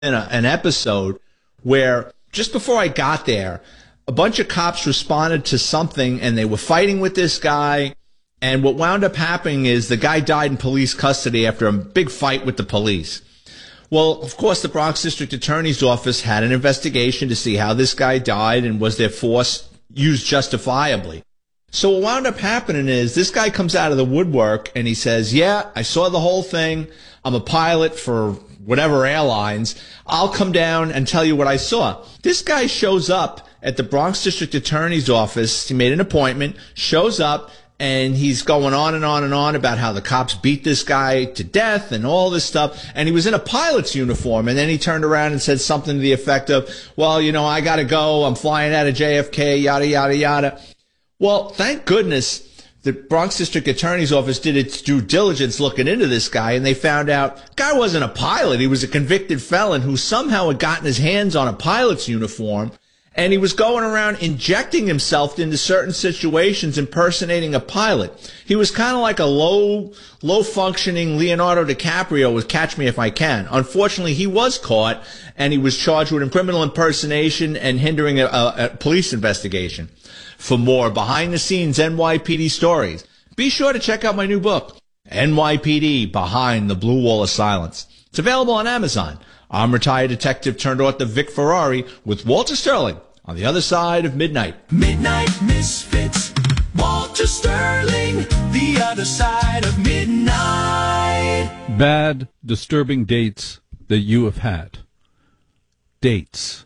an episode where just before I got there, a bunch of cops responded to something and they were fighting with this guy. And what wound up happening is the guy died in police custody after a big fight with the police. Well, of course, the Bronx District Attorney's Office had an investigation to see how this guy died and was their force used justifiably. So what wound up happening is this guy comes out of the woodwork and he says, yeah, I saw the whole thing. I'm a pilot for whatever airlines. I'll come down and tell you what I saw. This guy shows up at the Bronx District Attorney's Office. He made an appointment, shows up, and he's going on and on and on about how the cops beat this guy to death and all this stuff. And he was in a pilot's uniform. And then he turned around and said something to the effect of, well, you know, I got to go. I'm flying out of JFK, yada, yada, yada. Well, thank goodness the Bronx District Attorney's Office did its due diligence looking into this guy, and they found out the guy wasn't a pilot. He was a convicted felon who somehow had gotten his hands on a pilot's uniform, and he was going around injecting himself into certain situations impersonating a pilot. He was kind of like a low-functioning Leonardo DiCaprio with Catch Me If I Can. Unfortunately, he was caught, and he was charged with criminal impersonation and hindering a police investigation. For more behind-the-scenes NYPD stories, be sure to check out my new book, NYPD Behind the Blue Wall of Silence. It's available on Amazon. I'm retired detective turned author Vic Ferrari with Walter Sterling on the other side of midnight. Midnight Misfits, Walter Sterling, the other side of midnight. Bad, disturbing dates that you have had. Dates.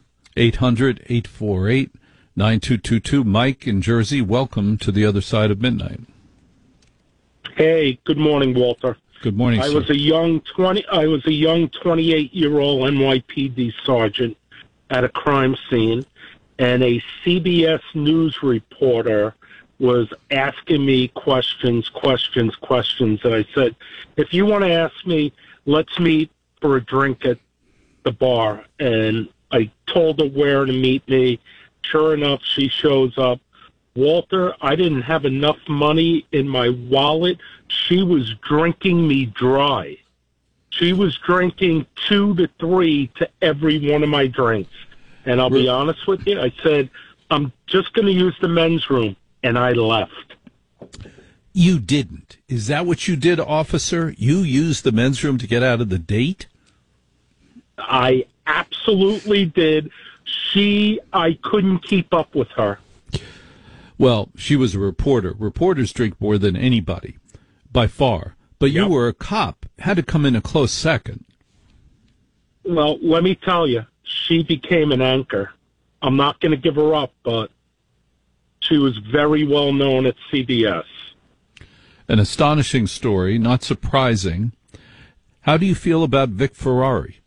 800-848-9222. Mike in Jersey, welcome to the other side of midnight. Hey, good morning, Walter. Good morning, sir. I was a young 28-year-old NYPD sergeant at a crime scene, and a CBS News reporter was asking me questions, and I said, if you want to ask me, let's meet for a drink at the bar. And I told her where to meet me. Sure enough, she shows up. Walter, I didn't have enough money in my wallet. She was drinking me dry. She was drinking 2 to 3 to every one of my drinks. And I'll be honest with you, I said, I'm just going to use the men's room. And I left. You didn't. Is that what you did, officer? You used the men's room to get out of the date? I absolutely did. I couldn't keep up with her. Well, she was a reporter. Reporters drink more than anybody, by far. But you were a cop. Had to come in a close second. Well, let me tell you, she became an anchor. I'm not going to give her up, but she was very well known at CBS. An astonishing story, not surprising. How do you feel about Vic Ferrari?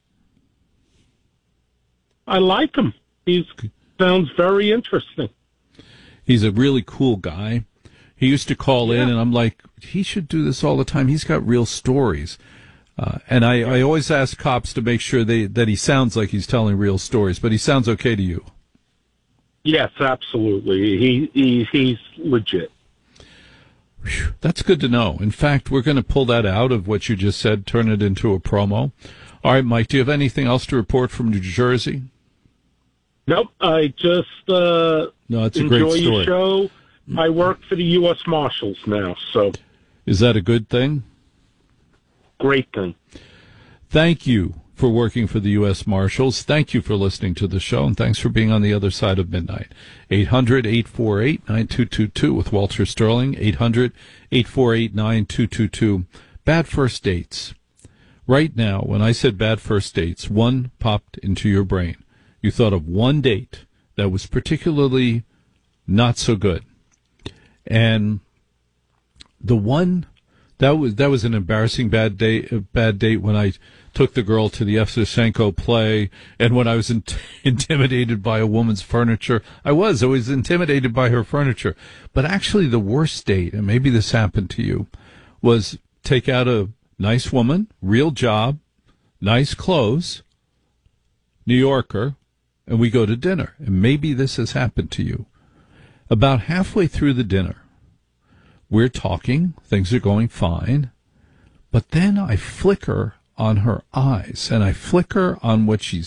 I like him. He sounds very interesting. He's a really cool guy. He used to call in, and I'm like, he should do this all the time. He's got real stories. And I always ask cops to make sure that he sounds like he's telling real stories, but he sounds okay to you. Yes, absolutely. He's legit. Whew, that's good to know. In fact, we're going to pull that out of what you just said, turn it into a promo. All right, Mike, do you have anything else to report from New Jersey? Nope. I just no, it's a enjoy great story. your show. I work for the U.S. Marshals now, so. Is that a good thing? Great thing. Thank you for working for the U.S. Marshals. Thank you for listening to the show, and thanks for being on the other side of midnight. 800-848-9222 with Walter Sterling, 800-848-9222. Bad first dates. Right now, when I said bad first dates, one popped into your brain. You thought of one date that was particularly not so good. And the one that was an embarrassing bad date when I took the girl to the Evshenko play, and when I was intimidated by a woman's furniture. I was intimidated by her furniture. But actually the worst date, and maybe this happened to you, was take out a nice woman, real job, nice clothes, New Yorker, and we go to dinner. And maybe this has happened to you. About halfway through the dinner, we're talking, things are going fine, but then I flicker on her eyes, and I flicker on what she's